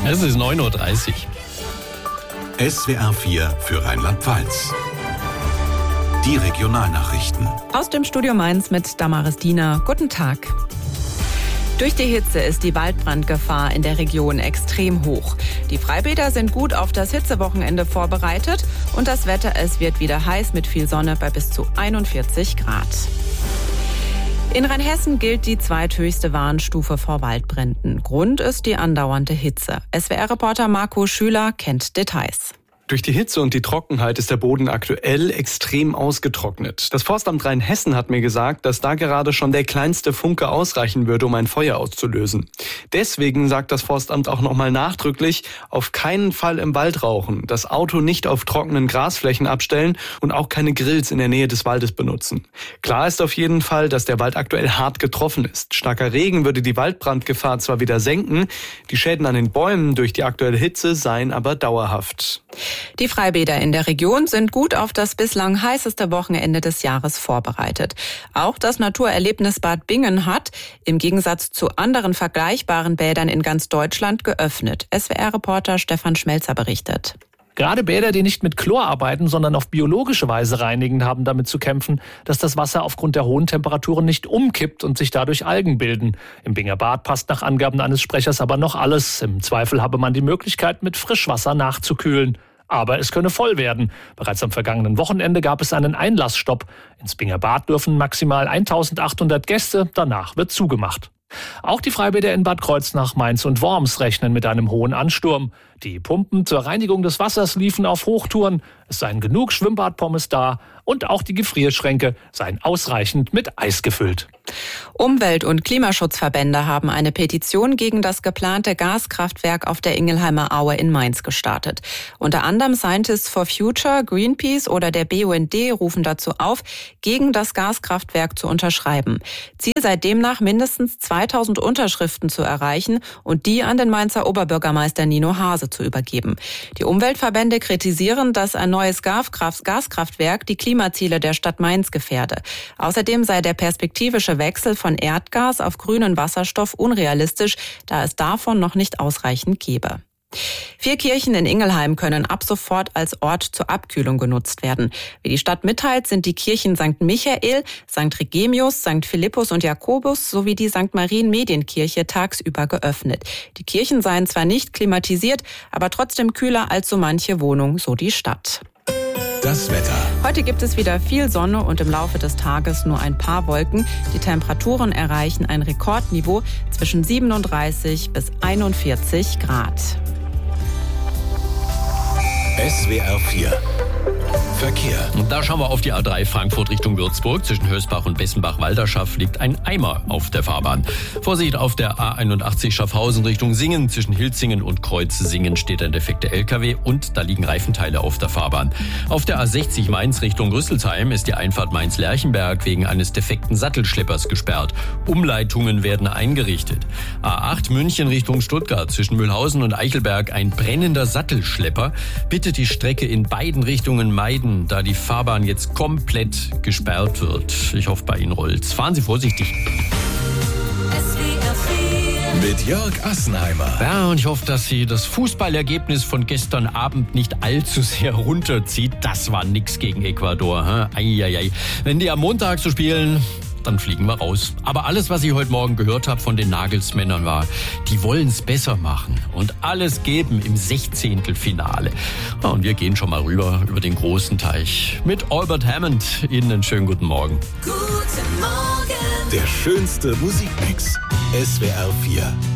Es ist 9:30 Uhr. SWR 4 für Rheinland-Pfalz. Die Regionalnachrichten. Aus dem Studio Mainz mit Damaris Diener. Guten Tag. Durch die Hitze ist die Waldbrandgefahr in der Region extrem hoch. Die Freibäder sind gut auf das Hitzewochenende vorbereitet und das Wetter, es wird wieder heiß mit viel Sonne bei bis zu 41 Grad. In Rheinhessen gilt die zweithöchste Warnstufe vor Waldbränden. Grund ist die andauernde Hitze. SWR-Reporter Marco Schüler kennt Details. Durch die Hitze und die Trockenheit ist der Boden aktuell extrem ausgetrocknet. Das Forstamt Rheinhessen hat mir gesagt, dass da gerade schon der kleinste Funke ausreichen würde, um ein Feuer auszulösen. Deswegen sagt das Forstamt auch nochmal nachdrücklich, auf keinen Fall im Wald rauchen, das Auto nicht auf trockenen Grasflächen abstellen und auch keine Grills in der Nähe des Waldes benutzen. Klar ist auf jeden Fall, dass der Wald aktuell hart getroffen ist. Starker Regen würde die Waldbrandgefahr zwar wieder senken, die Schäden an den Bäumen durch die aktuelle Hitze seien aber dauerhaft. Die Freibäder in der Region sind gut auf das bislang heißeste Wochenende des Jahres vorbereitet. Auch das Naturerlebnisbad Bingen hat, im Gegensatz zu anderen vergleichbaren Bädern in ganz Deutschland, geöffnet. SWR-Reporter Stefan Schmelzer berichtet. Gerade Bäder, die nicht mit Chlor arbeiten, sondern auf biologische Weise reinigen, haben damit zu kämpfen, dass das Wasser aufgrund der hohen Temperaturen nicht umkippt und sich dadurch Algen bilden. Im Binger Bad passt nach Angaben eines Sprechers aber noch alles. Im Zweifel habe man die Möglichkeit, mit Frischwasser nachzukühlen. Aber es könne voll werden. Bereits am vergangenen Wochenende gab es einen Einlassstopp. Ins Binger Bad dürfen maximal 1800 Gäste, danach wird zugemacht. Auch die Freibäder in Bad Kreuznach, Mainz und Worms rechnen mit einem hohen Ansturm. Die Pumpen zur Reinigung des Wassers liefen auf Hochtouren. Es seien genug Schwimmbadpommes da und auch die Gefrierschränke seien ausreichend mit Eis gefüllt. Umwelt- und Klimaschutzverbände haben eine Petition gegen das geplante Gaskraftwerk auf der Ingelheimer Aue in Mainz gestartet. Unter anderem Scientists for Future, Greenpeace oder der BUND rufen dazu auf, gegen das Gaskraftwerk zu unterschreiben. Ziel sei demnach, mindestens 2000 Unterschriften zu erreichen und die an den Mainzer Oberbürgermeister Nino Hase zu übergeben. Die Umweltverbände kritisieren, dass ein neues Gaskraftwerk die Klimaziele der Stadt Mainz gefährde. Außerdem sei der perspektivische Wechsel von Erdgas auf grünen Wasserstoff unrealistisch, da es davon noch nicht ausreichend gäbe. 4 Kirchen in Ingelheim können ab sofort als Ort zur Abkühlung genutzt werden. Wie die Stadt mitteilt, sind die Kirchen St. Michael, St. Regemius, St. Philippus und Jakobus sowie die St. Marien Medienkirche tagsüber geöffnet. Die Kirchen seien zwar nicht klimatisiert, aber trotzdem kühler als so manche Wohnung, so die Stadt. Das Wetter. Heute gibt es wieder viel Sonne und im Laufe des Tages nur ein paar Wolken. Die Temperaturen erreichen ein Rekordniveau zwischen 37 bis 41 Grad. SWR 4 Verkehr. Und da schauen wir auf die A3 Frankfurt Richtung Würzburg. Zwischen Hösbach und Bessenbach-Walderschaft liegt ein Eimer auf der Fahrbahn. Vorsicht auf der A81 Schaffhausen Richtung Singen. Zwischen Hilzingen und Kreuz-Singen steht ein defekter LKW und da liegen Reifenteile auf der Fahrbahn. Auf der A60 Mainz Richtung Rüsselsheim ist die Einfahrt Mainz-Lerchenberg wegen eines defekten Sattelschleppers gesperrt. Umleitungen werden eingerichtet. A8 München Richtung Stuttgart. Zwischen Mühlhausen und Eichelberg ein brennender Sattelschlepper. Bitte die Strecke in beiden Richtungen meiden, da die Fahrbahn jetzt komplett gesperrt wird. Ich hoffe, bei Ihnen rollt's. Fahren Sie vorsichtig. Mit Jörg Assenheimer. Ja, und ich hoffe, dass Sie das Fußballergebnis von gestern Abend nicht allzu sehr runterzieht. Das war nix gegen Ecuador. Eieiei. Wenn die am Montag so spielen, dann fliegen wir raus. Aber alles, was ich heute Morgen gehört habe von den Nagelsmännern war, die wollen es besser machen und alles geben im 16. Finale. Und wir gehen schon mal rüber über den großen Teich mit Albert Hammond. Ihnen einen schönen guten Morgen. Guten Morgen. Der schönste Musikmix. SWR 4.